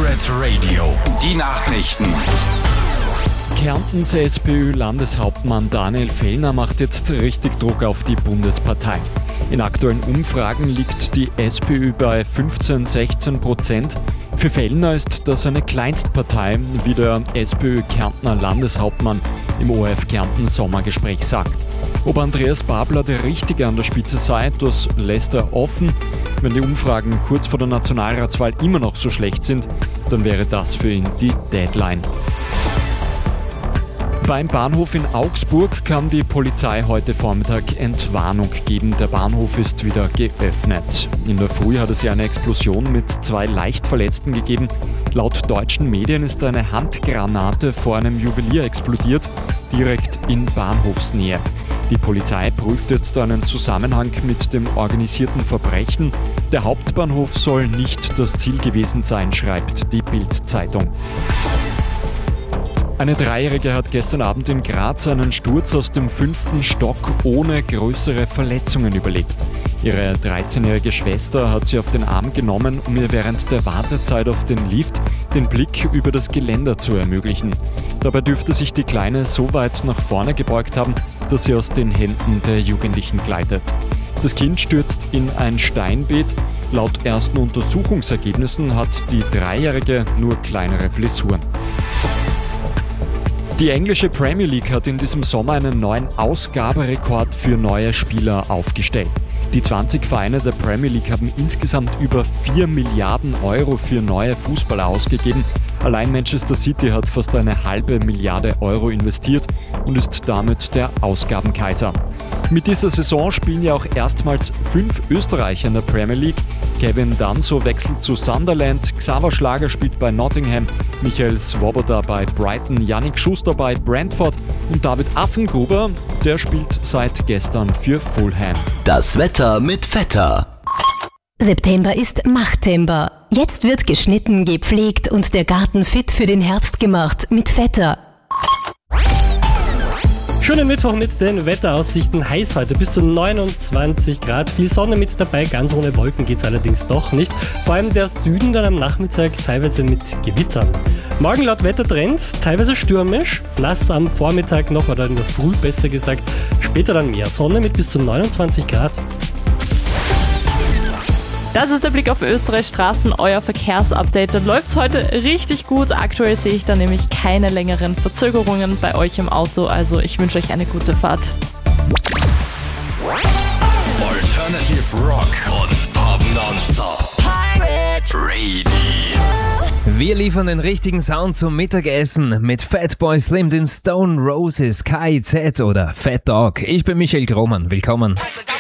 Pirate Radio, die Nachrichten. Kärntens SPÖ-Landeshauptmann Daniel Fellner macht jetzt richtig Druck auf die Bundespartei. In aktuellen Umfragen liegt die SPÖ bei 15-16%. Für Fellner ist das eine Kleinstpartei, wie der SPÖ-Kärntner Landeshauptmann im ORF Kärnten Sommergespräch sagt. Ob Andreas Babler der Richtige an der Spitze sei, das lässt er offen. Wenn die Umfragen kurz vor der Nationalratswahl immer noch so schlecht sind, dann wäre das für ihn die Deadline. Beim Bahnhof in Augsburg kann die Polizei heute Vormittag Entwarnung geben. Der Bahnhof ist wieder geöffnet. In der Früh hat es ja eine Explosion mit 2 Leichtverletzten gegeben. Laut deutschen Medien ist eine Handgranate vor einem Juwelier explodiert, direkt in Bahnhofsnähe. Die Polizei prüft jetzt einen Zusammenhang mit dem organisierten Verbrechen. Der Hauptbahnhof soll nicht das Ziel gewesen sein, schreibt die Bild-Zeitung. Eine Dreijährige hat gestern Abend in Graz einen Sturz aus dem 5. Stock ohne größere Verletzungen überlebt. Ihre 13-jährige Schwester hat sie auf den Arm genommen, um ihr während der Wartezeit auf den Lift den Blick über das Geländer zu ermöglichen. Dabei dürfte sich die Kleine so weit nach vorne gebeugt haben, dass sie aus den Händen der Jugendlichen gleitet. Das Kind stürzt in ein Steinbeet. Laut ersten Untersuchungsergebnissen hat die Dreijährige nur kleinere Blessuren. Die englische Premier League hat in diesem Sommer einen neuen Ausgaberekord für neue Spieler aufgestellt. Die 20 Vereine der Premier League haben insgesamt über 4 Milliarden Euro für neue Fußballer ausgegeben. Allein Manchester City hat fast eine halbe Milliarde Euro investiert und ist damit der Ausgabenkaiser. Mit dieser Saison spielen ja auch erstmals 5 Österreicher in der Premier League. Kevin Danso wechselt zu Sunderland, Xaver Schlager spielt bei Nottingham, Michael Swoboda bei Brighton, Yannick Schuster bei Brentford und David Affengruber, der spielt seit gestern für Fulham. Das Wetter mit Vetter. September ist Machtember. Jetzt wird geschnitten, gepflegt und der Garten fit für den Herbst gemacht mit Vetter. Schönen Mittwoch mit den Wetteraussichten. Heiß heute, bis zu 29 Grad. Viel Sonne mit dabei, ganz ohne Wolken geht's allerdings doch nicht. Vor allem der Süden dann am Nachmittag teilweise mit Gewittern. Morgen laut Wettertrend teilweise stürmisch, nass am Vormittag noch oder in der Früh besser gesagt. Später dann mehr Sonne mit bis zu 29 Grad. Das ist der Blick auf Österreichs Straßen, euer Verkehrsupdate. Da läuft's heute richtig gut. Aktuell sehe ich da nämlich keine längeren Verzögerungen bei euch im Auto. Also ich wünsche euch eine gute Fahrt. Alternative Rock und Pop Nonstop. Pirate Radio. Wir liefern den richtigen Sound zum Mittagessen mit Fatboy Slim, den Stone Roses, KIZ oder Fat Dog. Ich bin Michael Grohmann. Willkommen.